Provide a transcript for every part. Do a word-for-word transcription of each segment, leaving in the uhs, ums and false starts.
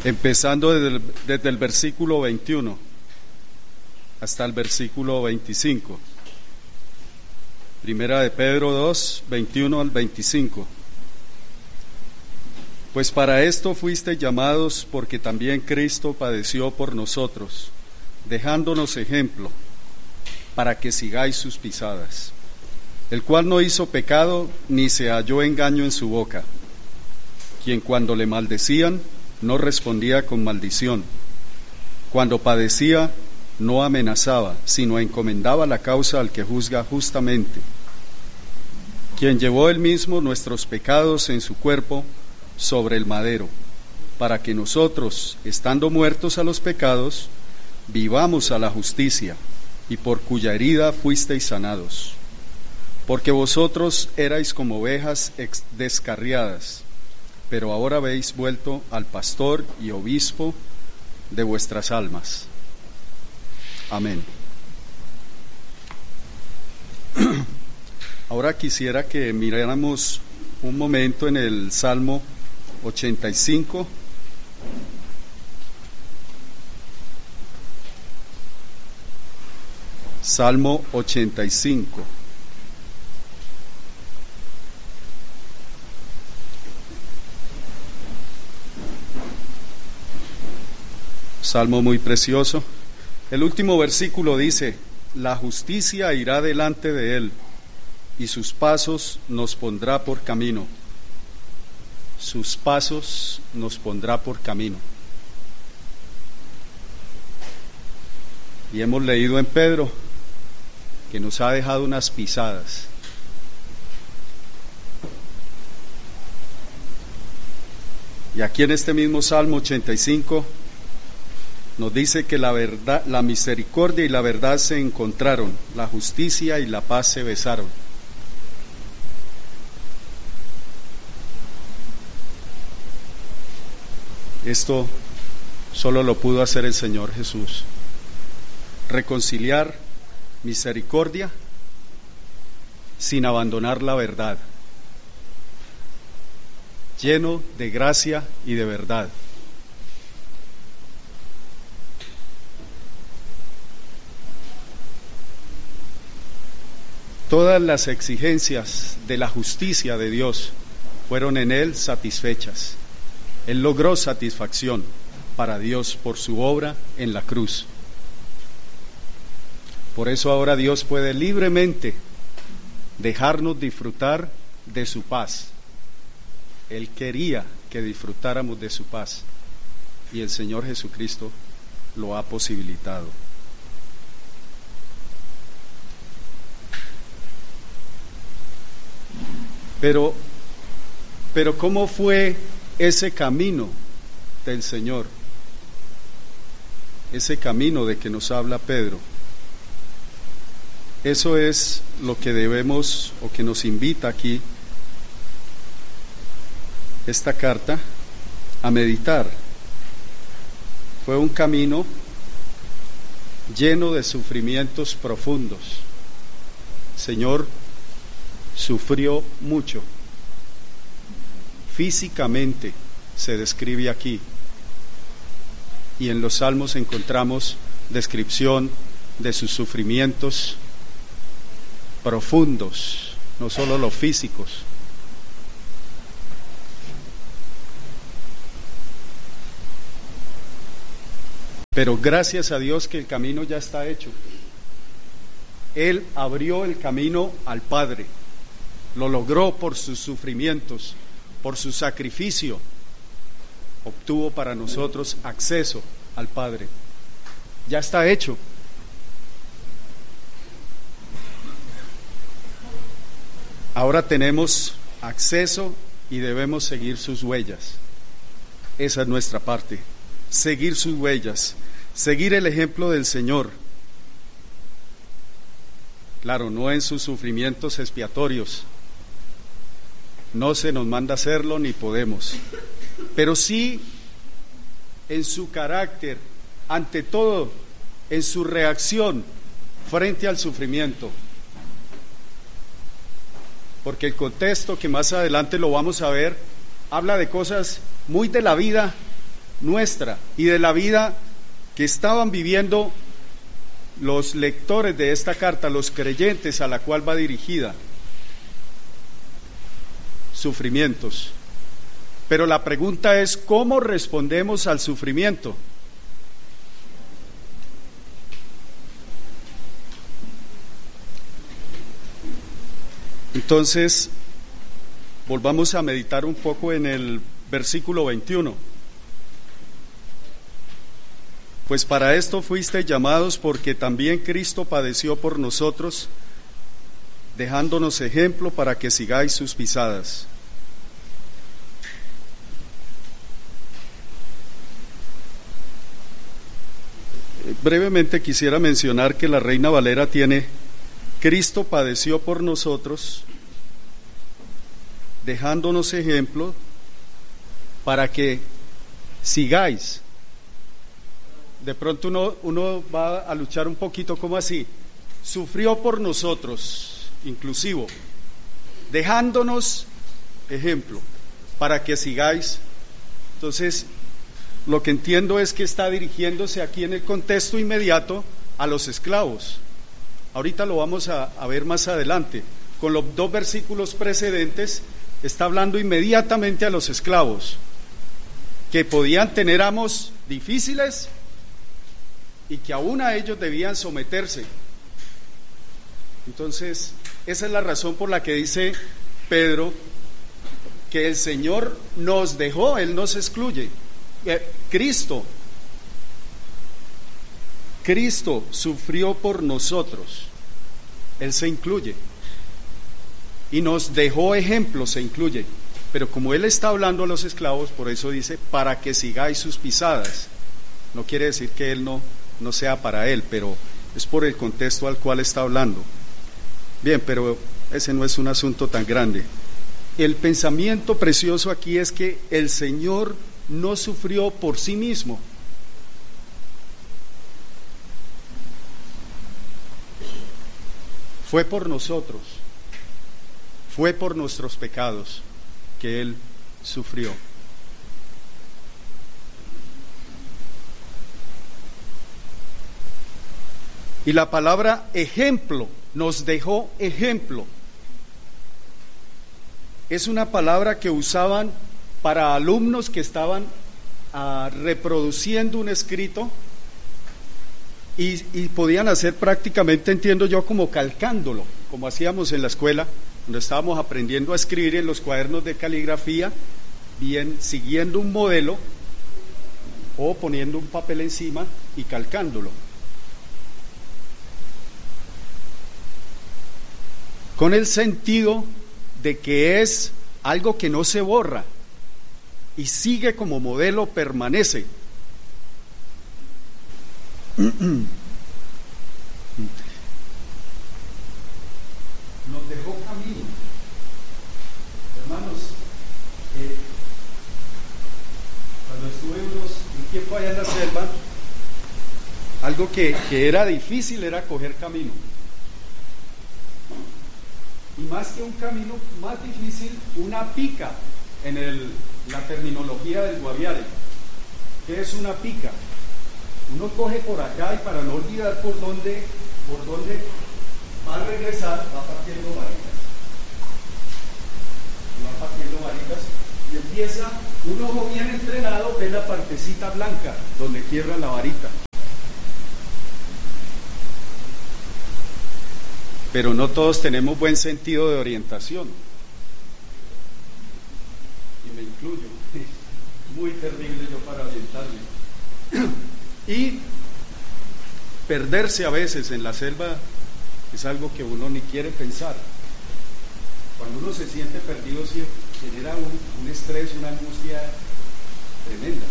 empezando desde el, desde el versículo veintiuno hasta el versículo veinticinco. Primera de Pedro dos, veintiuno al veinticinco. Pues para esto fuisteis llamados, porque también Cristo padeció por nosotros, dejándonos ejemplo, para que sigáis sus pisadas, el cual no hizo pecado, ni se halló engaño en su boca, quien cuando le maldecían, no respondía con maldición, cuando padecía, no amenazaba, sino encomendaba la causa al que juzga justamente, quien llevó él mismo nuestros pecados en su cuerpo sobre el madero, para que nosotros, estando muertos a los pecados, vivamos a la justicia, y por cuya herida fuisteis sanados. Porque vosotros erais como ovejas descarriadas, pero ahora habéis vuelto al pastor y obispo de vuestras almas. Amén. Ahora quisiera que miráramos un momento en el Salmo ochenta y cinco. Salmo ochenta y cinco. Salmo muy precioso. El último versículo dice: la justicia irá delante de él, y sus pasos nos pondrá por camino. Sus pasos nos pondrá por camino. Y hemos leído en Pedro que nos ha dejado unas pisadas. Y aquí en este mismo Salmo ochenta y cinco nos dice que la verdad, la misericordia y la verdad se encontraron, la justicia y la paz se besaron. Esto solo lo pudo hacer el Señor Jesús. Reconciliar misericordia sin abandonar la verdad, lleno de gracia y de verdad. Todas las exigencias de la justicia de Dios fueron en Él satisfechas. Él logró satisfacción para Dios por su obra en la cruz. Por eso ahora Dios puede libremente dejarnos disfrutar de su paz. Él quería que disfrutáramos de su paz, y el Señor Jesucristo lo ha posibilitado. Pero, pero ¿cómo fue ese camino del Señor? Ese camino de que nos habla Pedro. Eso es lo que debemos, o que nos invita aquí esta carta a meditar. Fue un camino lleno de sufrimientos profundos. El Señor sufrió mucho. Físicamente se describe aquí, y en los Salmos encontramos descripción de sus sufrimientos profundos, no solo los físicos. Pero gracias a Dios que el camino ya está hecho. Él abrió el camino al Padre, lo logró por sus sufrimientos, por su sacrificio, obtuvo para nosotros acceso al Padre. Ya está hecho. Ahora tenemos acceso y debemos seguir sus huellas. Esa es nuestra parte, seguir sus huellas, seguir el ejemplo del Señor. Claro, no en sus sufrimientos expiatorios, no se nos manda hacerlo ni podemos, pero sí en su carácter, ante todo en su reacción frente al sufrimiento. Porque el contexto, que más adelante lo vamos a ver, habla de cosas muy de la vida nuestra y de la vida que estaban viviendo los lectores de esta carta, los creyentes a la cual va dirigida. Sufrimientos. Pero la pregunta es, ¿cómo respondemos al sufrimiento? Entonces, volvamos a meditar un poco en el versículo veintiuno. Pues para esto fuisteis llamados, porque también Cristo padeció por nosotros, dejándonos ejemplo para que sigáis sus pisadas. Brevemente quisiera mencionar que la Reina Valera tiene: Cristo padeció por nosotros, dejándonos ejemplo para que sigáis. De pronto uno, uno va a luchar un poquito, ¿cómo así? Sufrió por nosotros, inclusivo, dejándonos ejemplo para que sigáis. Entonces, lo que entiendo es que está dirigiéndose aquí en el contexto inmediato a los esclavos. Ahorita lo vamos a, a ver más adelante. Con los dos versículos precedentes está hablando inmediatamente a los esclavos, que podían tener amos difíciles y que aún a ellos debían someterse. Entonces, esa es la razón por la que dice Pedro que el Señor nos dejó, Él nos excluye. Eh, Cristo, Cristo sufrió por nosotros, Él se incluye, y nos dejó ejemplo, se incluye, pero como Él está hablando a los esclavos, por eso dice, para que sigáis sus pisadas. No quiere decir que Él no, no sea para Él, pero es por el contexto al cual está hablando. Bien, pero ese no es un asunto tan grande. El pensamiento precioso aquí es que el Señor no sufrió por sí mismo. Fue por nosotros, fue por nuestros pecados que Él sufrió. Y la palabra ejemplo, nos dejó ejemplo, es una palabra que usaban para alumnos que estaban uh, reproduciendo un escrito y, y podían hacer prácticamente, entiendo yo, como calcándolo, como hacíamos en la escuela, cuando estábamos aprendiendo a escribir en los cuadernos de caligrafía, bien siguiendo un modelo o poniendo un papel encima y calcándolo. Con el sentido de que es algo que no se borra y sigue como modelo, permanece. Nos dejó camino. Hermanos, eh, cuando estuve unos, un tiempo allá en la selva, algo que, que era difícil era coger camino. Y más que un camino, más difícil, una pica en el, la terminología del Guaviare. ¿Qué es una pica? Uno coge por acá y para no olvidar por dónde, por dónde va a regresar, va partiendo varitas. Va partiendo varitas y empieza, un ojo bien entrenado ve la partecita blanca donde quiebra la varita. Pero no todos tenemos buen sentido de orientación. Y me incluyo. Muy terrible yo para orientarme. Y perderse a veces en la selva es algo que uno ni quiere pensar. Cuando uno se siente perdido, sí genera un, un estrés, una angustia tremenda.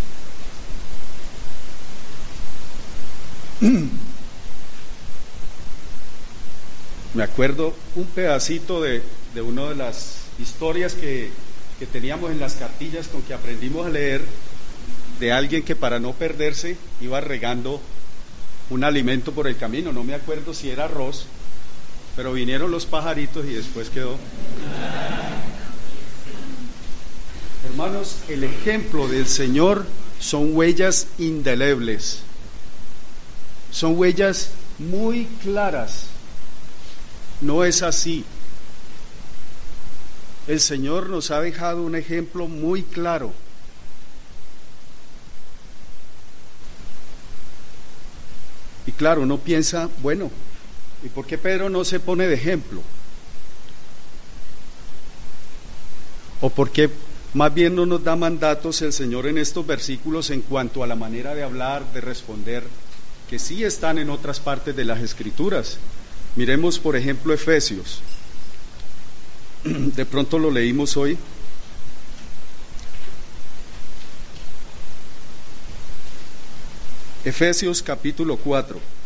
Me acuerdo un pedacito de, de una de las historias que, que teníamos en las cartillas con que aprendimos a leer, de alguien que para no perderse iba regando un alimento por el camino. No me acuerdo si era arroz, pero vinieron los pajaritos y después quedó. Hermanos, el ejemplo del Señor son huellas indelebles, son huellas muy claras. No es así. El Señor nos ha dejado un ejemplo muy claro. Y claro, uno piensa, bueno, ¿y por qué Pedro no se pone de ejemplo? ¿O por qué más bien no nos da mandatos el Señor en estos versículos en cuanto a la manera de hablar, de responder, que sí están en otras partes de las Escrituras? Miremos, por ejemplo, Efesios. De pronto lo leímos hoy. Efesios capítulo cuatro.